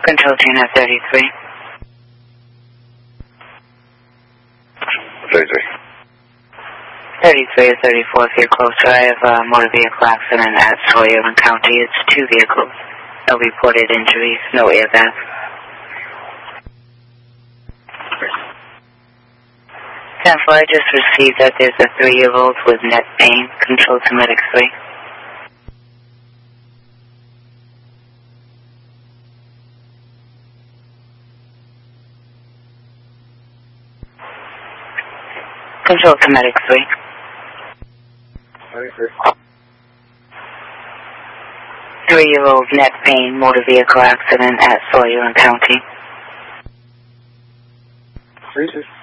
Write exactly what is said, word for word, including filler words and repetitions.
Control Tina thirty-three. thirty-three. thirty-three or thirty-four if you're closer. I have a motor vehicle accident at Sawyer County. It's two vehicles. No reported injuries, no airbags. ten four, I just received that there's a three-year-old with net pain. Control to Medic three. Control to Medic three. thirty-three. Three-year-old net pain, motor vehicle accident at Sawyer County. three two.